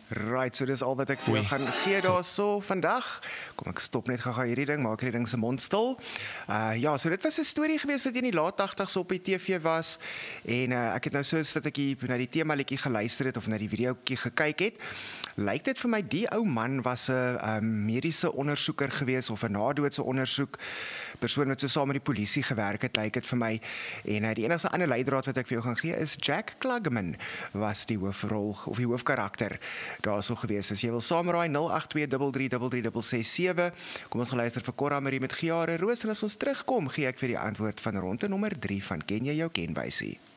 Right, so dis al wat ek vir jou gaan gee daarso vandag. Kom ek stop net gou hierdie ding, maak hierdie ding se mond stil. Ja, so dit was 'n storie geweest wat in die laat 80s op die TV was en ek het nou soos wat ek hier na die tema liedjie geluister het of na die videoetjie gekyk het, lyk dit vir my die ou man was 'n mediese ondersoeker geweest of 'n nadoodse ondersoek persoon wat so saam met die polisie gewerk het, lyk dit vir my. En die enigste ander leidraad wat ek vir jou gaan gee is Jack Klugman was die hoofrol of die hoofkarakter daarso gewees. As jy wil saamraai 082333367. Kom ons gaan luister vir Cora Marie met Giare Roos en as ons terugkom, gee ek vir die antwoord van ronde nommer 3 van Ken jy jou kenwysie.